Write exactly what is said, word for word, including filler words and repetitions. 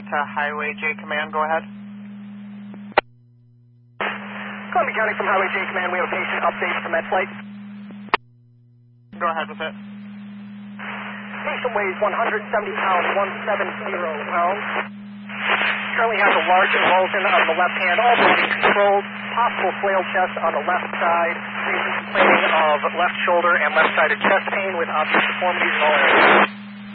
To Highway J Command, go ahead. Columbia County from Highway J Command, we have a patient update from MedFlight. Go ahead with it. Patient weighs one hundred seventy pounds, one hundred seventy pounds. Currently has a large avulsion on the left hand, all bleeding controlled. Possible flail chest on the left side. Patient complaining of left shoulder and left sided chest pain with obvious deformities in all areas.